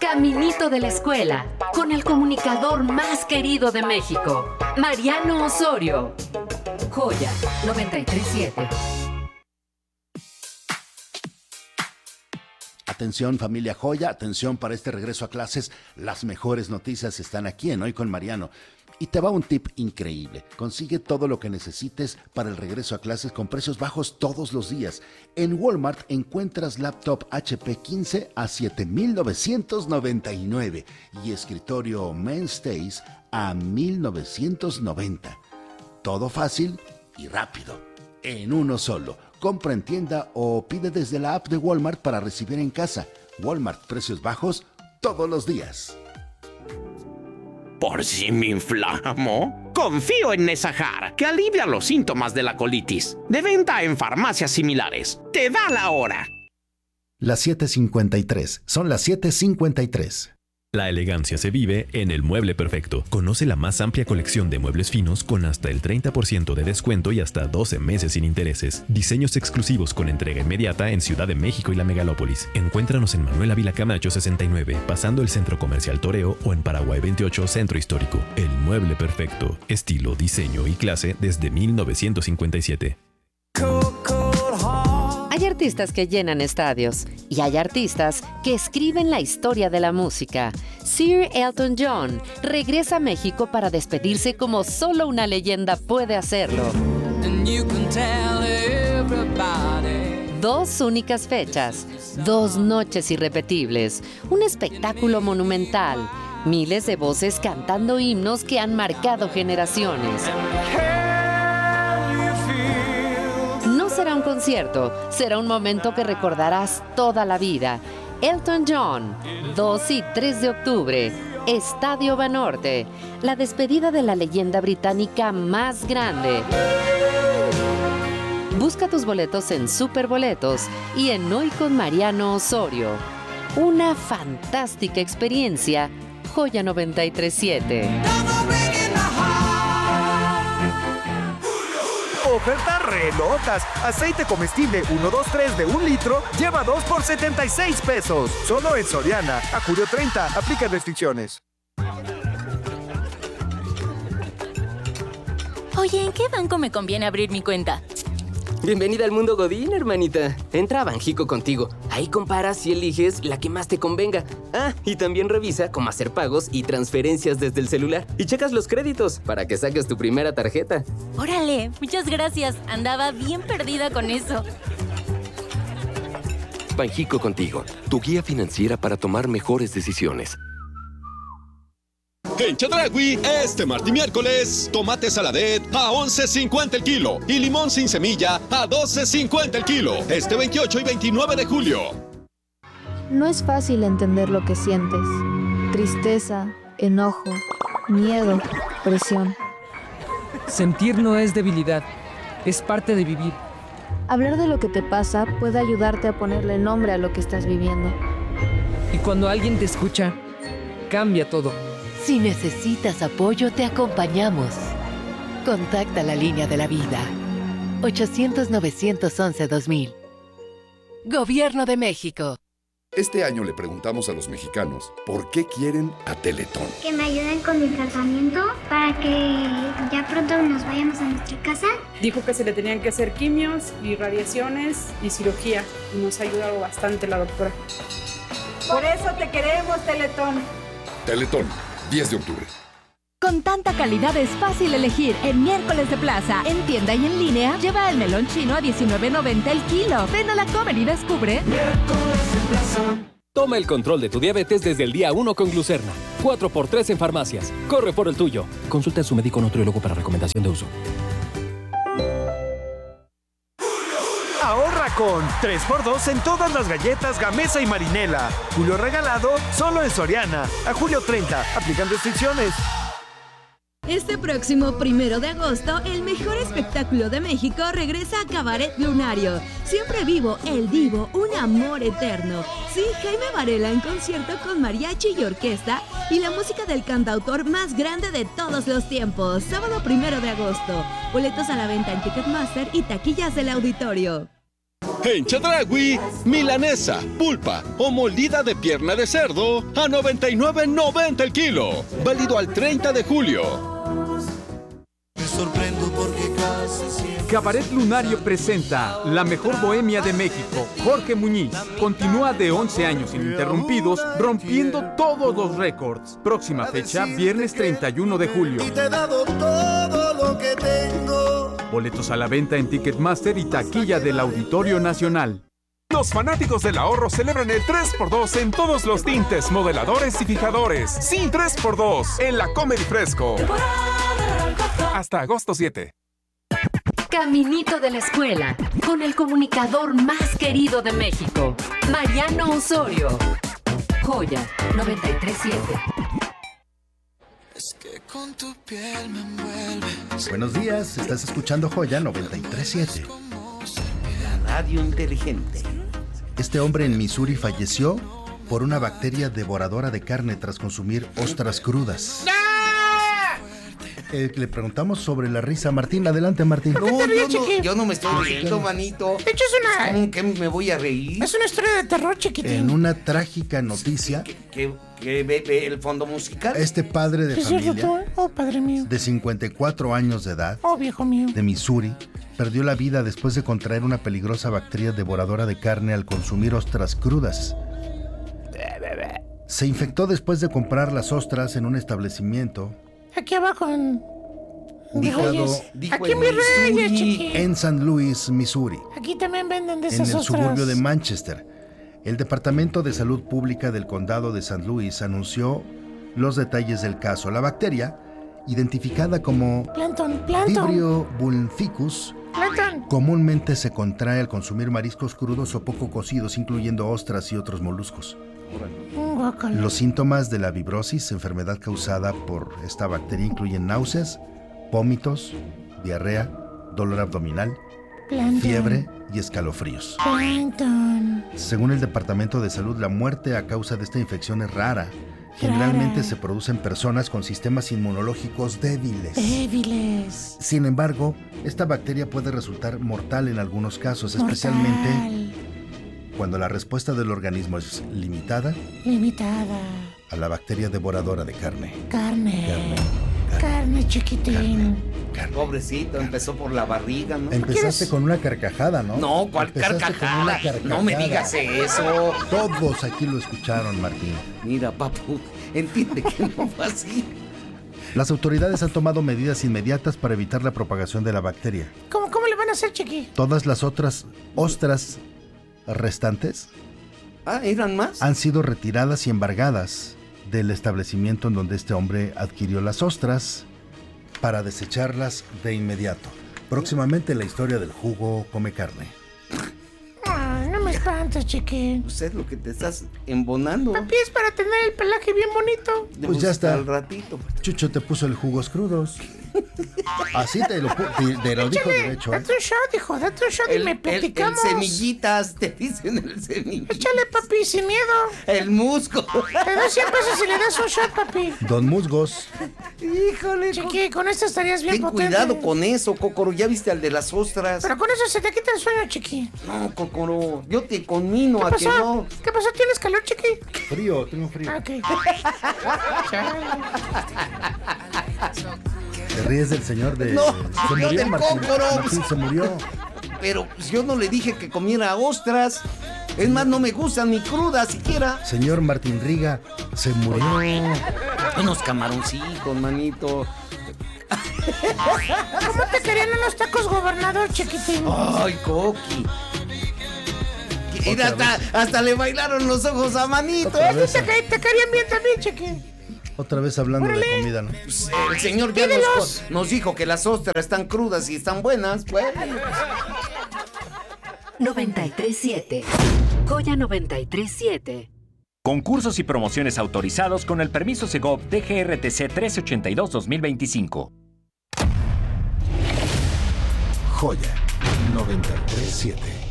caminito de la escuela, con el comunicador más querido de México, Mariano Osorio. Joya 93.7. Atención familia Joya, atención para este regreso a clases. Las mejores noticias están aquí en Hoy con Mariano. Y te va un tip increíble. Consigue todo lo que necesites para el regreso a clases con precios bajos todos los días. En Walmart encuentras laptop HP 15 a $7,999 y escritorio Mainstays a $1,990. Todo fácil y rápido, en uno solo. Compra en tienda o pide desde la app de Walmart para recibir en casa. Walmart, precios bajos todos los días. ¿Por si me inflamo? Confío en Nesahar, que alivia los síntomas de la colitis. De venta en farmacias similares. Te da la hora. Las 7:53. Son las 7:53. La elegancia se vive en El Mueble Perfecto. Conoce la más amplia colección de muebles finos con hasta el 30% de descuento y hasta 12 meses sin intereses. Diseños exclusivos con entrega inmediata en Ciudad de México y la Megalópolis. Encuéntranos en Manuel Ávila Camacho 69, pasando el Centro Comercial Toreo, o en Paraguay 28, Centro Histórico. El Mueble Perfecto. Estilo, diseño y clase desde 1957. Hay artistas que llenan estadios y hay artistas que escriben la historia de la música. Sir Elton John regresa a México para despedirse como solo una leyenda puede hacerlo. 2 únicas fechas, 2 noches irrepetibles, un espectáculo monumental, miles de voces cantando himnos que han marcado generaciones. No será un concierto, será un momento que recordarás toda la vida. Elton John, 2 y 3 de octubre, Estadio Banorte, la despedida de la leyenda británica más grande. Busca tus boletos en Superboletos y en Hoy con Mariano Osorio. Una fantástica experiencia, Joya 93.7. Ofertas re locas. Aceite comestible 123 de 1 litro, lleva 2 por 76 pesos. Solo en Soriana. A julio 30. Aplica restricciones. Oye, ¿en qué banco me conviene abrir mi cuenta? Bienvenida al mundo Godín, hermanita. Entra a Banjico Contigo. Ahí comparas y eliges la que más te convenga. Ah, y también revisa cómo hacer pagos y transferencias desde el celular. Y checas los créditos para que saques tu primera tarjeta. ¡Órale! Muchas gracias. Andaba bien perdida con eso. Banjico Contigo, tu guía financiera para tomar mejores decisiones. En Chedraui, este martes y miércoles, tomate saladet a $11.50 el kilo y limón sin semilla a $12.50 el kilo. Este 28 y 29 de julio. No es fácil entender lo que sientes. Tristeza, enojo, miedo, presión. Sentir no es debilidad, es parte de vivir. Hablar de lo que te pasa puede ayudarte a ponerle nombre a lo que estás viviendo. Y cuando alguien te escucha, cambia todo. Si necesitas apoyo, te acompañamos. Contacta la línea de la vida. 800-911-2000. Gobierno de México. Este año le preguntamos a los mexicanos por qué quieren a Teletón. Que me ayuden con mi tratamiento para que ya pronto nos vayamos a nuestra casa. Dijo que se le tenían que hacer quimios y radiaciones y cirugía. Y nos ha ayudado bastante la doctora. Por eso te queremos, Teletón. Teletón, 10 de octubre. Con tanta calidad es fácil elegir. En Miércoles de Plaza, en tienda y en línea, lleva el melón chino a $19.90 el kilo. Ven a la Comer y descubre. Miércoles de Plaza. Toma el control de tu diabetes desde el día 1 con Glucerna. 4x3 en farmacias. Corre por el tuyo. Consulta a su médico nutriólogo para recomendación de uso. Ahorra con 3x2 en todas las galletas Gamesa y Marinela. Julio regalado solo en Soriana. A julio 30. Aplican restricciones. Este próximo 1 de agosto, el mejor espectáculo de México regresa a Cabaret Lunario. Siempre vivo, el Divo, un amor eterno. Sí, Jaime Varela en concierto con mariachi y orquesta y la música del cantautor más grande de todos los tiempos. Sábado 1 de agosto. Boletos a la venta en Ticketmaster y taquillas del auditorio. En Chedraui, milanesa, pulpa o molida de pierna de cerdo a $99.90 el kilo. Válido al 30 de julio. Me sorprendo porque casi siempre... Cabaret Lunario presenta La Mejor Bohemia de México. Jorge Muñiz continúa de 11 años ininterrumpidos, rompiendo todos los récords. Próxima fecha, viernes 31 de julio. Y te he dado todo lo que tengo. Boletos a la venta en Ticketmaster y taquilla del Auditorio Nacional. Los fanáticos del ahorro celebran el 3x2 en todos los tintes, modeladores y fijadores. Sí, 3x2 en la Comedy Fresco. Hasta agosto 7. Caminito de la escuela, con el comunicador más querido de México, Mariano Osorio. Joya 93.7. Es que con tu piel me envuelves. Buenos días, estás escuchando Joya 93.7. La radio inteligente. Este hombre en Missouri falleció por una bacteria devoradora de carne tras consumir ostras crudas. Le preguntamos sobre la risa. Martín, adelante, Martín. No, yo no me estoy riendo, manito. De hecho, es una... ¿Cómo que me voy a reír? Es una historia de terror, chiquitín. En una trágica noticia... ¿Que ve el fondo musical? Este padre de familia... Oh, padre mío. De 54 años de edad... Oh, viejo mío. De Missouri... perdió la vida después de contraer una peligrosa bacteria devoradora de carne al consumir ostras crudas. Se infectó después de comprar las ostras en un establecimiento... Aquí abajo en... Aquí mi Reyes, chiqui. En San Luis, Missouri. Aquí también venden de esas ostras. En el suburbio de Manchester. El Departamento de Salud Pública del Condado de San Luis anunció los detalles del caso. La bacteria, identificada como Vibrio vulnificus, comúnmente se contrae al consumir mariscos crudos o poco cocidos, incluyendo ostras y otros moluscos. Los síntomas de la vibrosis, enfermedad causada por esta bacteria, incluyen náuseas, vómitos, diarrea, dolor abdominal, fiebre y escalofríos. Según el Departamento de Salud, la muerte a causa de esta infección es rara. Generalmente se produce en personas con sistemas inmunológicos débiles. Sin embargo, esta bacteria puede resultar mortal en algunos casos, especialmente cuando la respuesta del organismo es limitada a la bacteria devoradora de carne. Carne, chiquitín. Pobrecito, empezó por la barriga, ¿no? Empezaste con una carcajada, ¿no? No, ¿cuál carcajada? No me digas eso. Todos aquí lo escucharon, Martín. Mira, papu, entiende que no fue así. Las autoridades han tomado medidas inmediatas para evitar la propagación de la bacteria. ¿Cómo le van a hacer, chiqui? Todas las otras ostras restantes ¿eran más? Han sido retiradas y embargadas del establecimiento en donde este hombre adquirió las ostras para desecharlas de inmediato. Próximamente la historia del jugo come carne. No me espantes, chiqui. Pues es lo que te estás embonando. Papi, es para tener el pelaje bien bonito. Pues ya está. Al ratito. Chucho te puso el jugos crudos. Así te lo dijo derecho. Date un shot, hijo, date un shot y me platicamos. El semillitas, te dicen el semillitas. Échale, papi, sin miedo. El musgo. Te doy 100 pesos y le das un shot, papi. Don Musgos. Híjole. Chiqui, con esto estarías bien potente. Ten cuidado con eso, Cocoro. Ya viste al de las ostras. Pero con eso se te quita el sueño, chiqui. No, Cocoro. Yo te conmino a que no. ¿Qué pasó? ¿Tienes calor, chiqui? Frío, tengo frío. Ok. Te ríes del señor de... No, se murió, del Cócoro. Martín se murió. Pero pues, yo no le dije que comiera ostras. Es más, no me gustan ni crudas siquiera. Señor Martín Riga, se murió. Unos camaroncitos, manito. ¿Cómo te querían unos tacos, gobernador, chiquitín? Ay, Coqui. Mira, hasta le bailaron los ojos a Manito. Te querían bien también, chiqui. Otra vez hablando de comida, ¿no? Pues, el señor ya nos dijo que las ostras están crudas y están buenas. Bueno. 93.7. Joya 93.7. Concursos y promociones autorizados con el permiso Segov DGRTC 1382-2025. Joya 93.7.